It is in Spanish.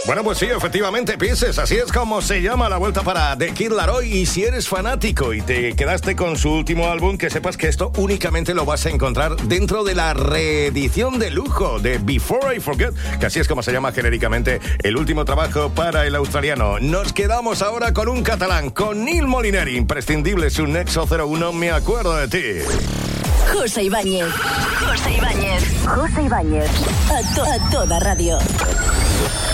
Bueno, pues sí, efectivamente, Pieces, así es como se llama la vuelta para The Kid Laroi. Y si eres fanático y te quedaste con su último álbum, que sepas que esto únicamente lo vas a encontrar dentro de la reedición de lujo de Before I Forget, que así es como se llama genéricamente el último trabajo para el australiano. Nos quedamos ahora con un catalán, con Nil Moliner, imprescindible su Nexo 01, Me Acuerdo de Ti. José Ibáñez. José Ibáñez. José Ibáñez. A toda radio.